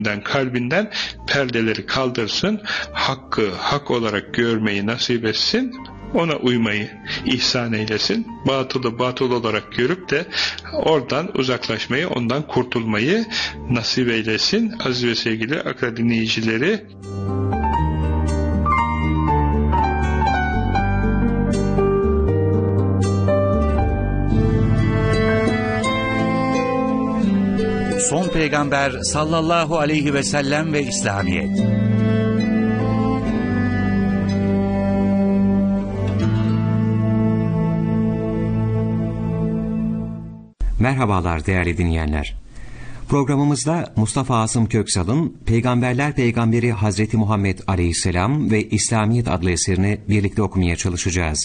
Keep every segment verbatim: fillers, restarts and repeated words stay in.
kalbinden perdeleri kaldırsın, hakkı hak olarak görmeyi nasip etsin, ona uymayı ihsan eylesin, batılı batıl olarak görüp de oradan uzaklaşmayı, ondan kurtulmayı nasip eylesin. Aziz ve sevgili Akra dinleyicileri, Son Peygamber sallallahu aleyhi ve sellem ve İslamiyet. Merhabalar değerli dinleyenler. Programımızda Mustafa Asım Köksal'ın Peygamberler Peygamberi Hazreti Muhammed Aleyhisselam ve İslamiyet adlı eserini birlikte okumaya çalışacağız.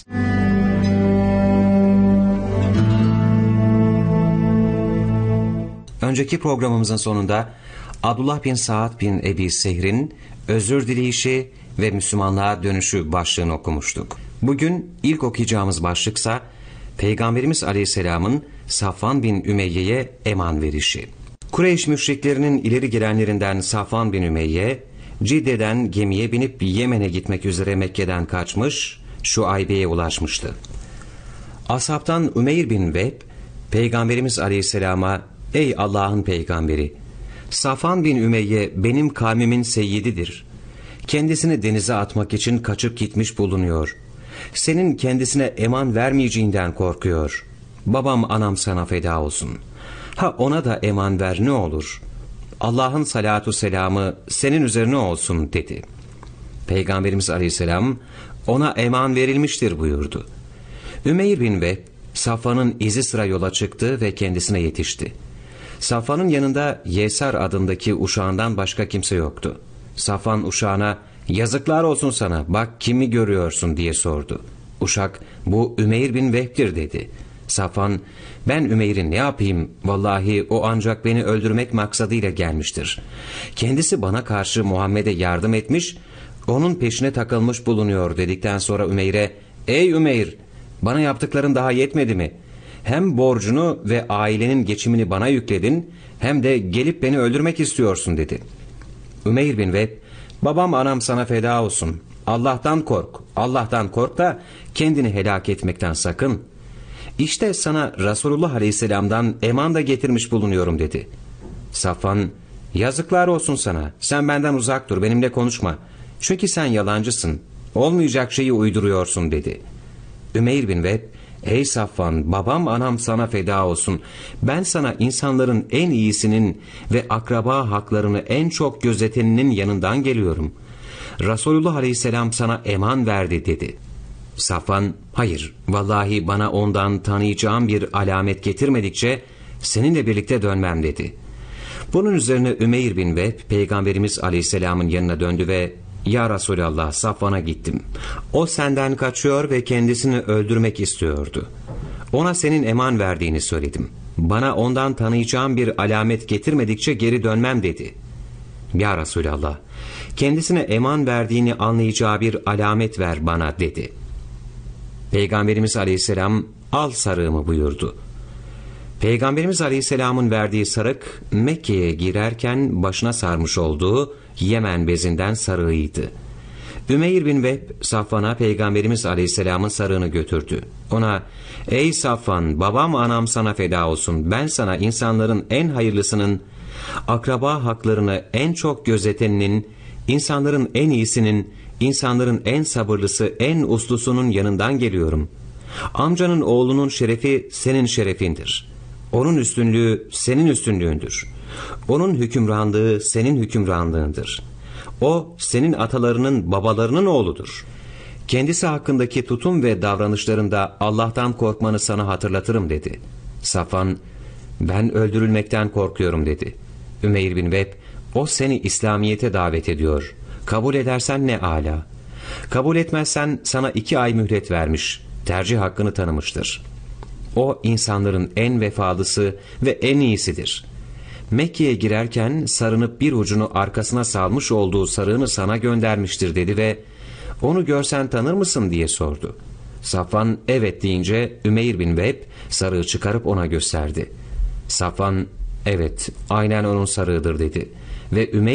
Önceki programımızın sonunda Abdullah bin Saad bin Ebi Sehr'in özür dileyişi ve Müslümanlığa dönüşü başlığını okumuştuk. Bugün ilk okuyacağımız başlıksa Peygamberimiz Aleyhisselam'ın Safvan bin Ümeyye'ye eman verişi. Kureyş müşriklerinin ileri gelenlerinden Safvan bin Ümeyye, Cidde'den gemiye binip Yemen'e gitmek üzere Mekke'den kaçmış, Şuaybe'ye ulaşmıştı. Ashabtan Ümeyr bin Vehb, Peygamberimiz Aleyhisselam'a, "Ey Allah'ın peygamberi, Safvan bin Ümeyye benim kavmimin seyyididir. Kendisini denize atmak için kaçıp gitmiş bulunuyor. Senin kendisine eman vermeyeceğinden korkuyor. Babam anam sana feda olsun. Ha ona da eman ver ne olur. Allah'ın salatu selamı senin üzerine olsun" dedi. Peygamberimiz Aleyhisselam ona eman verilmiştir buyurdu. Ümeyr bin Vehb Safvan'ın izi sıra yola çıktı ve kendisine yetişti. Safvan'ın yanında Yesar adındaki uşağından başka kimse yoktu. Safvan uşağına "Yazıklar olsun sana, bak kimi görüyorsun?" diye sordu. Uşak, "Bu Ümeyr bin Vehb'tir" dedi. Safvan, "Ben Ümeyr'i ne yapayım? Vallahi o ancak beni öldürmek maksadıyla gelmiştir. Kendisi bana karşı Muhammed'e yardım etmiş, onun peşine takılmış bulunuyor" dedikten sonra Ümeyr'e, "Ey Ümeyr, bana yaptıkların daha yetmedi mi? Hem borcunu ve ailenin geçimini bana yükledin, hem de gelip beni öldürmek istiyorsun" dedi. Ümeyr bin Vehb, "Babam anam sana feda olsun. Allah'tan kork. Allah'tan kork da kendini helak etmekten sakın. İşte sana Resulullah Aleyhisselam'dan eman da getirmiş bulunuyorum" dedi. Safvan, "Yazıklar olsun sana. Sen benden uzak dur, benimle konuşma. Çünkü sen yalancısın. Olmayacak şeyi uyduruyorsun" dedi. Ümeyr bin Vehb, "Ey Safvan, babam anam sana feda olsun. Ben sana insanların en iyisinin ve akraba haklarını en çok gözeteninin yanından geliyorum. Resulullah Aleyhisselam sana eman verdi" dedi. Safvan, "Hayır, vallahi bana ondan tanıyacağım bir alamet getirmedikçe seninle birlikte dönmem" dedi. Bunun üzerine Ümeyr bin Vehb Peygamberimiz Aleyhisselam'ın yanına döndü ve "Ya Resulallah, Safvan'a gittim. O senden kaçıyor ve kendisini öldürmek istiyordu. Ona senin eman verdiğini söyledim. Bana ondan tanıyacağım bir alamet getirmedikçe geri dönmem" dedi. "Ya Resulallah, kendisine eman verdiğini anlayacağı bir alamet ver bana" dedi. Peygamberimiz Aleyhisselam, "Al sarığımı" buyurdu. Peygamberimiz Aleyhisselam'ın verdiği sarık, Mekke'ye girerken başına sarmış olduğu Yemen bezinden sarığıydı. Ümeyr bin Vehb, Safvan'a Peygamberimiz Aleyhisselam'ın sarığını götürdü. Ona, "Ey Safvan, babam anam sana feda olsun. Ben sana insanların en hayırlısının, akraba haklarını en çok gözeteninin, insanların en iyisinin, insanların en sabırlısı, en uslusunun yanından geliyorum. Amcanın oğlunun şerefi senin şerefindir. Onun üstünlüğü senin üstünlüğündür. Onun hükümranlığı senin hükümranlığındır. O senin atalarının babalarının oğludur. Kendisi hakkındaki tutum ve davranışlarında Allah'tan korkmanı sana hatırlatırım" dedi. Safvan, "Ben öldürülmekten korkuyorum" dedi. Ümeyr bin Vehb, "O seni İslamiyet'e davet ediyor. Kabul edersen ne âlâ. Kabul etmezsen sana iki ay mühlet vermiş, tercih hakkını tanımıştır. O insanların en vefalısı ve en iyisidir. Mekke'ye girerken sarınıp bir ucunu arkasına salmış olduğu sarığını sana göndermiştir" dedi ve "Onu görsen tanır mısın?" diye sordu. Safvan evet deyince Ümeyr bin Vehb sarığı çıkarıp ona gösterdi. Safvan, "Evet, aynen onun sarığıdır" dedi. ve Ümeyye